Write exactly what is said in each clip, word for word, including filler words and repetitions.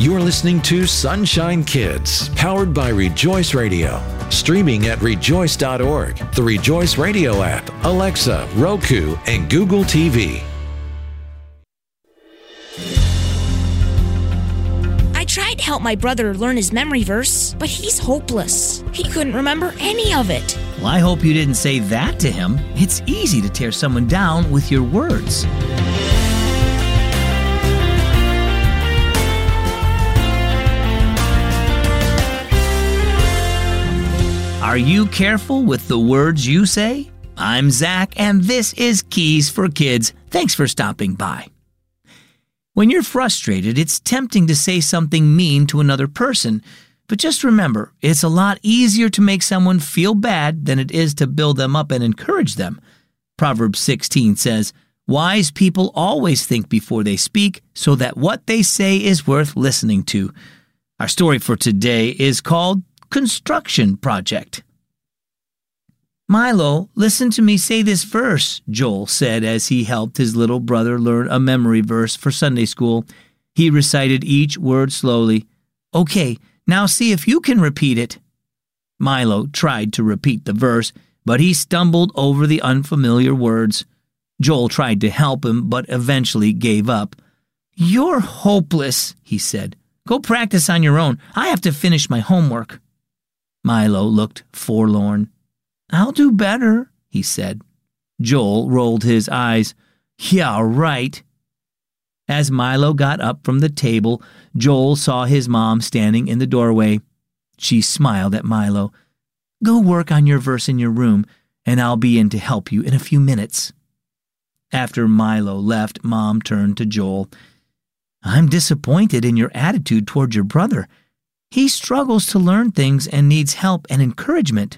You're listening to Sunshine Kids, powered by Rejoice Radio. Streaming at rejoice dot org, the Rejoice Radio app, Alexa, Roku, and Google T V. I tried to help my brother learn his memory verse, but he's hopeless. He couldn't remember any of it. Well, I hope you didn't say that to him. It's easy to tear someone down with your words. Are you careful with the words you say? I'm Zach, and this is Keys for Kids. Thanks for stopping by. When you're frustrated, it's tempting to say something mean to another person, but just remember, it's a lot easier to make someone feel bad than it is to build them up and encourage them. Proverbs sixteen says, "Wise people always think before they speak, so that what they say is worth listening to." Our story for today is called Construction Project. "Milo, listen to me say this verse," Joel said as he helped his little brother learn a memory verse for Sunday school. He recited each word slowly. "Okay, now see if you can repeat it." Milo tried to repeat the verse, but he stumbled over the unfamiliar words. Joel tried to help him, but eventually gave up. "You're hopeless," he said. "Go practice on your own. I have to finish my homework." Milo looked forlorn. "I'll do better," he said. Joel rolled his eyes. "Yeah, right." As Milo got up from the table, Joel saw his mom standing in the doorway. She smiled at Milo. "Go work on your verse in your room, and I'll be in to help you in a few minutes." After Milo left, Mom turned to Joel. "I'm disappointed in your attitude toward your brother. He struggles to learn things and needs help and encouragement."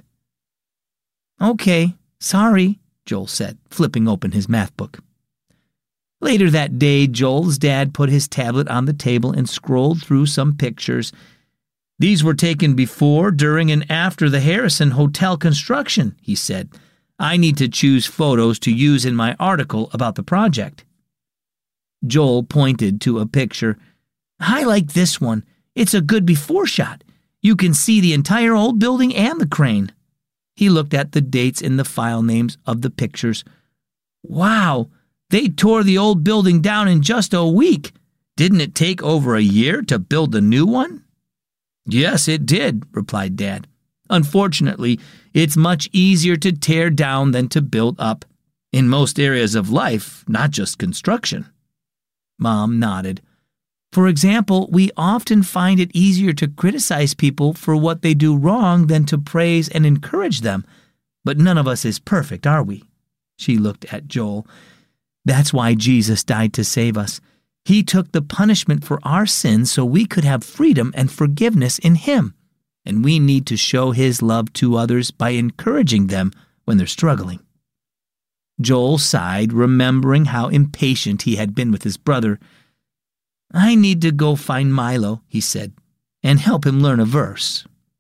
"Okay, sorry," Joel said, flipping open his math book. Later that day, Joel's dad put his tablet on the table and scrolled through some pictures. "These were taken before, during, and after the Harrison Hotel construction," he said. "I need to choose photos to use in my article about the project." Joel pointed to a picture. "I like this one. It's a good before shot. You can see the entire old building and the crane." He looked at the dates in the file names of the pictures. "Wow, they tore the old building down in just a week. Didn't it take over a year to build the new one?" "Yes, it did," replied Dad. "Unfortunately, it's much easier to tear down than to build up. In most areas of life, not just construction." Mom nodded. "For example, we often find it easier to criticize people for what they do wrong than to praise and encourage them. But none of us is perfect, are we?" She looked at Joel. "That's why Jesus died to save us. He took the punishment for our sins so we could have freedom and forgiveness in Him. And we need to show His love to others by encouraging them when they're struggling." Joel sighed, remembering how impatient he had been with his brother. "I need to go find Milo," he said, "and help him learn a verse."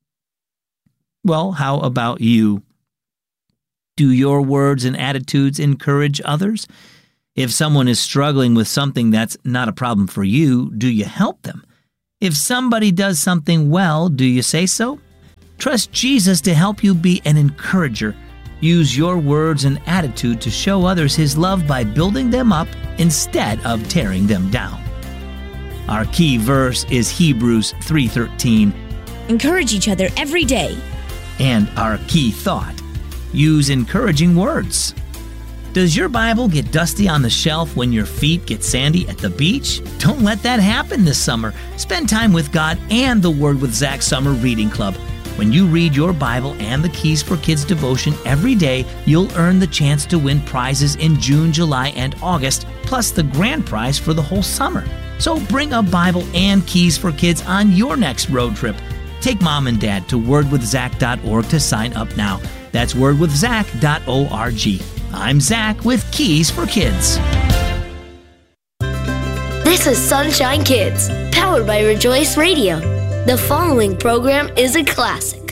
Well, how about you? Do your words and attitudes encourage others? If someone is struggling with something that's not a problem for you, do you help them? If somebody does something well, do you say so? Trust Jesus to help you be an encourager. Use your words and attitude to show others His love by building them up instead of tearing them down. Our key verse is Hebrews three thirteen. Encourage each other every day. And our key thought, use encouraging words. Does your Bible get dusty on the shelf when your feet get sandy at the beach? Don't let that happen this summer. Spend time with God and the Word with Zach Summer Reading Club. When you read your Bible and the Keys for Kids devotion every day, you'll earn the chance to win prizes in June, July, and August, plus the grand prize for the whole summer. So bring a Bible and Keys for Kids on your next road trip. Take Mom and Dad to word with zach dot org to sign up now. That's word with zach dot org. I'm Zach with Keys for Kids. This is Sunshine Kids, powered by Rejoice Radio. The following program is a classic.